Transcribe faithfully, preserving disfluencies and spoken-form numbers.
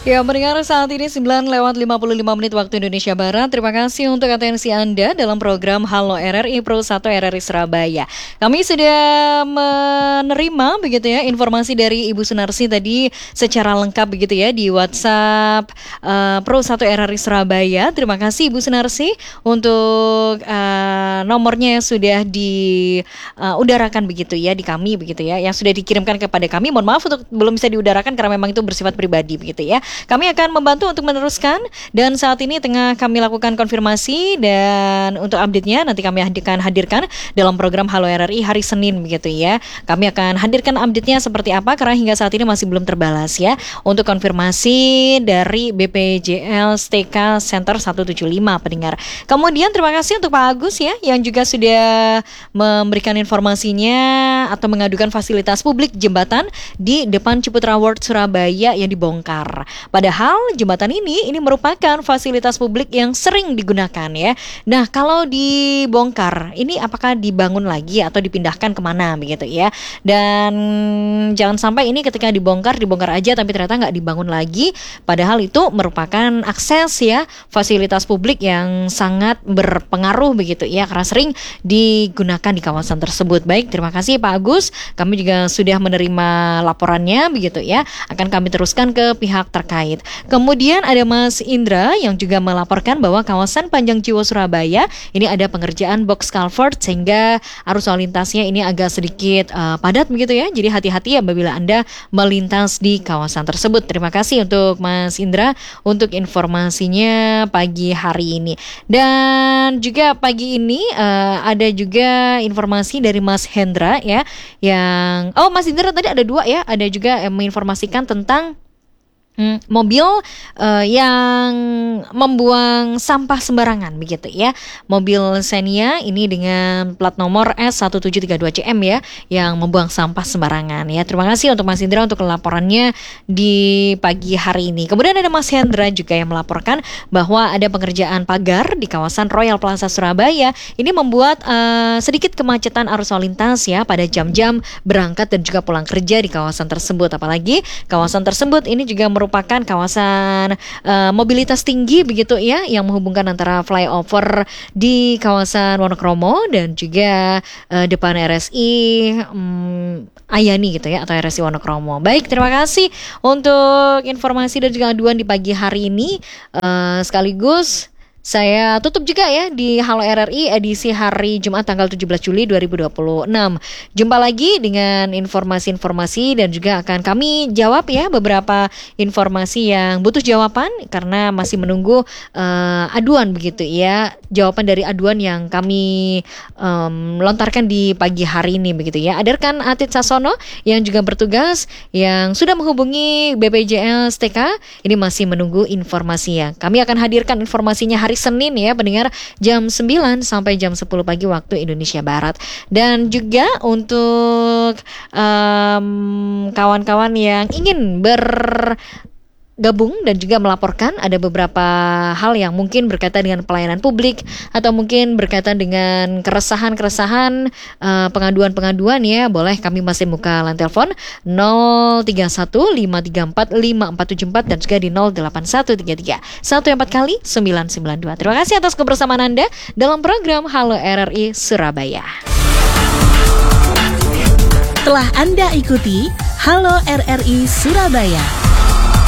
Ya, mendengar saat ini sembilan lewat lima puluh lima menit waktu Indonesia Barat. Terima kasih untuk atensi Anda dalam program Halo R R I Pro satu R R I Surabaya. Kami sudah menerima begitu ya informasi dari Ibu Sunarsi tadi secara lengkap begitu ya di WhatsApp uh, Pro satu R R I Surabaya. Terima kasih Ibu Sunarsi untuk uh, nomornya yang sudah diudarakan uh, begitu ya di kami begitu ya, yang sudah dikirimkan kepada kami. Mohon maaf untuk belum bisa diudarakan karena memang itu bersifat pribadi begitu ya. Kami akan membantu untuk meneruskan dan saat ini tengah kami lakukan konfirmasi dan untuk update-nya nanti kami akan hadirkan dalam program Halo R R I hari Senin begitu ya. Kami akan hadirkan update-nya seperti apa karena hingga saat ini masih belum terbalas ya. Untuk konfirmasi dari B P J L S T K Center seratus tujuh puluh lima pendengar. Kemudian terima kasih untuk Pak Agus ya yang juga sudah memberikan informasinya atau mengadukan fasilitas publik jembatan di depan Ciputra World Surabaya yang dibongkar. Padahal jembatan ini ini merupakan fasilitas publik yang sering digunakan ya. Nah, kalau dibongkar, ini apakah dibangun lagi atau dipindahkan kemana begitu ya? Dan jangan sampai ini ketika dibongkar, dibongkar aja tapi ternyata nggak dibangun lagi. Padahal itu merupakan akses ya, fasilitas publik yang sangat berpengaruh begitu ya, karena sering digunakan di kawasan tersebut. Baik, terima kasih Pak Agus. Kami juga sudah menerima laporannya begitu ya. Akan kami teruskan ke pihak terkait. Kemudian ada Mas Indra yang juga melaporkan bahwa kawasan Panjang Jiwo Surabaya ini ada pengerjaan box culvert sehingga arus lalu lintasnya ini agak sedikit uh, padat begitu ya. Jadi hati-hati apabila Anda melintas di kawasan tersebut. Terima kasih untuk Mas Indra untuk informasinya pagi hari ini. Dan juga pagi ini uh, ada juga informasi dari Mas Hendra ya yang oh Mas Indra tadi ada dua ya, ada juga yang menginformasikan tentang Hmm, mobil uh, yang membuang sampah sembarangan begitu ya. Mobil Xenia ini dengan plat nomor S satu tujuh tiga dua C M ya yang membuang sampah sembarangan ya. Terima kasih untuk Mas Indra untuk laporannya di pagi hari ini. Kemudian ada Mas Hendra juga yang melaporkan bahwa ada pengerjaan pagar di kawasan Royal Plaza Surabaya. Ini membuat uh, sedikit kemacetan arus lalu lintas ya pada jam-jam berangkat dan juga pulang kerja di kawasan tersebut. Apalagi kawasan tersebut ini juga merupakan merupakan kawasan uh, mobilitas tinggi begitu ya yang menghubungkan antara flyover di kawasan Wonokromo dan juga uh, depan R S I um, Ayani gitu ya atau R S I Wonokromo. Baik, terima kasih untuk informasi dan juga aduan di pagi hari ini. Uh, sekaligus saya tutup juga ya di Halo R R I edisi hari Jumat tanggal tujuh belas Juli dua ribu dua puluh enam. Jumpa lagi dengan informasi-informasi dan juga akan kami jawab ya beberapa informasi yang butuh jawaban karena masih menunggu uh, aduan begitu ya. Jawaban dari aduan yang kami um, lontarkan di pagi hari ini begitu ya. Adarkan Atit Sasono yang juga bertugas yang sudah menghubungi B P J L S T K ini masih menunggu informasinya. Kami akan hadirkan informasinya hari Senin ya pendengar jam sembilan sampai jam sepuluh pagi waktu Indonesia Barat. Dan juga untuk um, kawan-kawan yang ingin ber gabung dan juga melaporkan ada beberapa hal yang mungkin berkaitan dengan pelayanan publik atau mungkin berkaitan dengan keresahan-keresahan uh, pengaduan-pengaduan ya, boleh kami masih buka line telepon nol tiga satu lima tiga empat lima empat tujuh empat dan juga di nol delapan satu tiga tiga satu empat kali sembilan sembilan dua. Terima kasih atas kebersamaan Anda dalam program Halo R R I Surabaya. Telah Anda ikuti Halo R R I Surabaya.